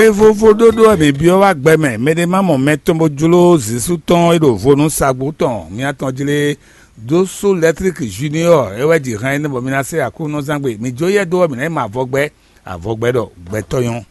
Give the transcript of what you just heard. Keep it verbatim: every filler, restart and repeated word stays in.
Evovo dodo mi bi o wa gbeme me de mamo metombo julo zisuton edo vonu sagbuton mi atonjile doso electric junior ewe di ran ne bo mi na se akuno zangbe mi joye do mi na ma vogbe avogbe do gbetoyon